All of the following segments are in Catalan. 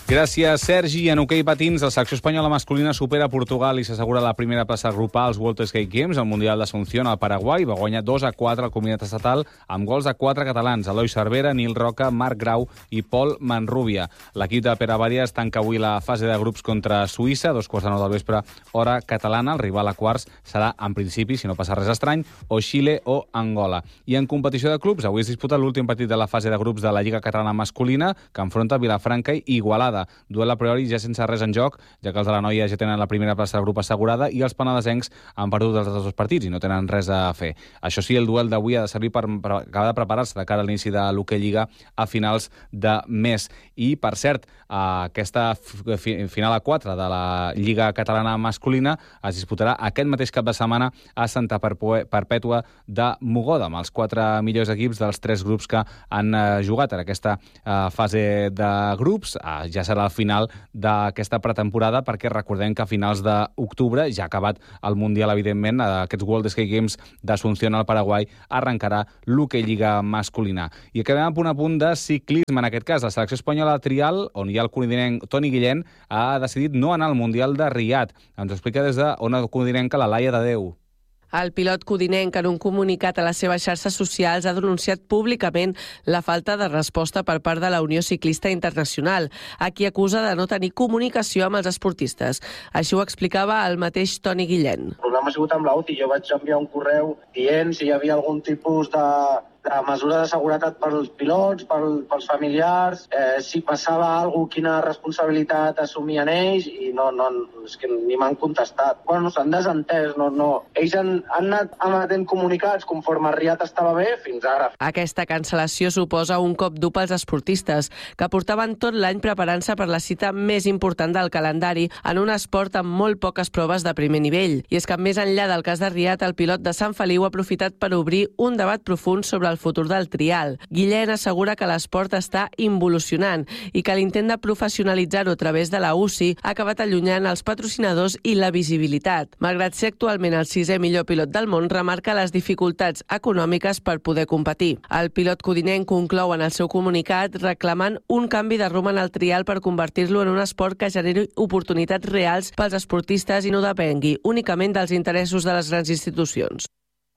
Gràcies, Sergi. En hoquei patins, la selecció espanyola masculina supera Portugal i s'assegura la primera plaça grupal als World Skate Games al Mundial d'Asunción al Paraguai. Va guanyar 2-4 al comunitat estatal amb gols de 4 catalans: Eloi Cervera, Nil Roca, Marc Grau i Pol Manrubia. L'equip de Pere Bàries tanca avui la fase de grups contra Suïssa, 2:15 del vespre, hora catalana. El rival a quarts serà, en principi, si no passa res estrany, o Xile o Angola. I en competició de clubs, avui es disputa l'últim partit de la fase de grups de la Lliga Catalana Masculina, que enfronta Vilafranca i Igualada. Duel a priori ja sense res en joc, ja que els de la Noia ja tenen la primera plaça del grup assegurada i els penedesencs han perdut els altres dos partits i no tenen res a fer. Això sí, el duel d'avui ha de servir per acabar de preparar-se de cara a l'inici de l'Hockey Lliga a finals de mes. I, per cert, aquesta final a 4 de la Lliga Catalana Masculina es disputarà aquest mateix cap de setmana a Santa Perpètua de Mogoda, amb els 4 millors equips dels 3 grups que han jugat en aquesta fase de grups. Ja serà el final d'aquesta pretemporada, perquè recordem que a finals d'octubre, ja ha acabat el Mundial, evidentment, aquests World Skate Games d'Asunción al Paraguai, arrencarà l'Hockey Lliga masculina. I acabem amb un apunt de ciclisme, en aquest cas. La selecció espanyola de trial, on hi ha el codinenc Toni Guillén, ha decidit no anar al Mundial de Riad. Ens ho explica des d'Ona Codinenca la Laia Tadeu. El pilot codinenc, en un comunicat a les seves xarxes socials, ha denunciat públicament la falta de resposta per part de la Unió Ciclista Internacional, a qui acusa de no tenir comunicació amb els esportistes. Així ho explicava el mateix Toni Guillén. El problema ha sigut amb l'UCI. Jo vaig enviar un correu dient si hi havia algun tipus de mesura de seguretat pels pilots, pels familiars, si passava alguna cosa, quina responsabilitat assumien ells, i no, és que ni m'han contestat. Bueno, s'han desentès, no. Ells han anat emetent comunicats conforme Riad estava bé fins ara. Aquesta cancel·lació suposa un cop dur pels esportistes, que portaven tot l'any preparant-se per la cita més important del calendari en un esport amb molt poques proves de primer nivell. I és que, més enllà del cas de Riad, el pilot de Sant Feliu ha aprofitat per obrir un debat profund sobre el futur del trial. Guillén assegura que l'esport està involucionant i que l'intent de professionalitzar-ho a través de la UCI ha acabat allunyant els patrocinadors i la visibilitat. Malgrat ser actualment el 6è millor pilot del món, remarca les dificultats econòmiques per poder competir. El pilot codinenc conclou en el seu comunicat reclamant un canvi de rumb en el trial per convertir-lo en un esport que generi oportunitats reals pels esportistes i no depengui únicament dels interessos de les grans institucions.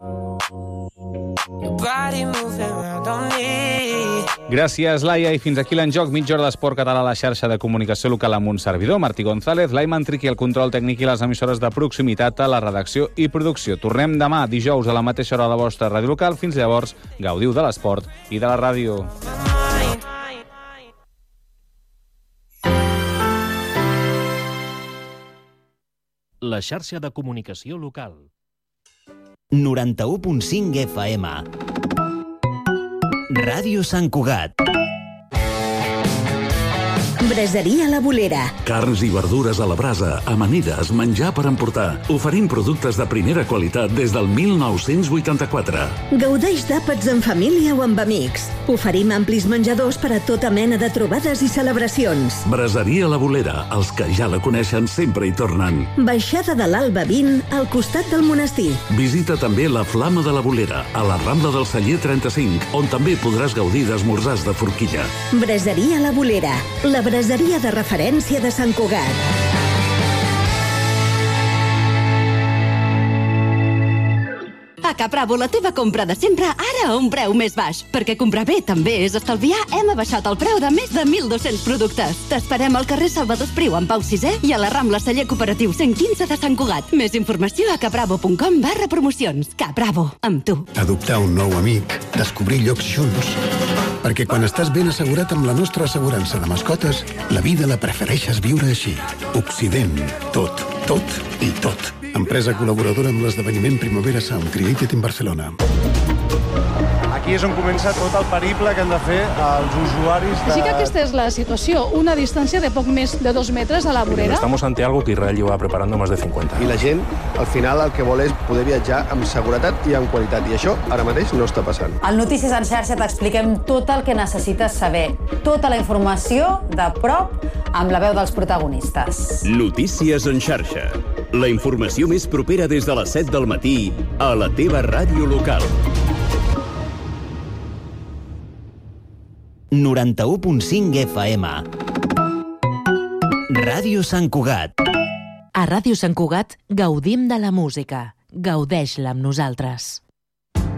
Gràcies, Laia. I fins aquí l'enjoc. Mitja hora d'esport català a la xarxa de comunicació local amb un servidor, Martí González, Laiman Triqui, el control tècnic i les emissores de proximitat a la redacció i producció. Tornem demà, dijous, a la mateixa hora a la vostra ràdio local. Fins llavors, gaudiu de l'esport i de la ràdio. La xarxa de comunicació local. 91.5 FM. Ràdio Sant Cugat. Braseria La Bolera. Carns i verdures a la brasa, amanides, menjar per emportar. Oferim productes de primera qualitat des del 1984. Gaudeix d'àpats en família o amb amics. Oferim amplis menjadors per a tota mena de trobades i celebracions. Braseria La Bolera. Els que ja la coneixen sempre hi tornen. Baixada de l'Alba 20, al costat del monestir. Visita també la Flama de la Bolera, a la Rambla del Celler 35, on també podràs gaudir d'esmorzars de forquilla. Braseria La Bolera. La braseria de referència de Sant Cugat. A Capravo, la teva compra de sempre, ara a un preu més baix. Perquè comprar bé també és estalviar, hem abaixat el preu de més de 1.200 productes. T'esperem al carrer Salvador Espriu, en Pau VI, i a la Rambla Celler Cooperatiu 115 de Sant Cugat. Més informació a capravo.com/promocions. Capravo, amb tu. Adoptar un nou amic, descobrir llocs junts. Perquè quan estàs ben assegurat amb la nostra assegurança de mascotes, la vida la prefereixes viure així. Occident. Tot, tot i tot. Empresa col·laboradora amb l'esdeveniment Primavera Sound Created in Barcelona. Aquí és on comença tot el periple que han de fer els usuaris de... Així que aquesta és la situació, una distància de poc més de 2 metres a la vorera. Estamos ante algo que Israel lleva preparando más de 50. I la gent, al final, el que vol és poder viatjar amb seguretat i amb qualitat. I això, ara mateix, no està passant. Al Notícies en xarxa t'expliquem tot el que necessites saber. Tota la informació de prop amb la veu dels protagonistes. Notícies en xarxa. La informació més propera des de les 7 del matí a la teva ràdio local. 91.5 FM. Ràdio Sant Cugat. A Ràdio Sant Cugat gaudim de la música. Gaudeix-la amb nosaltres.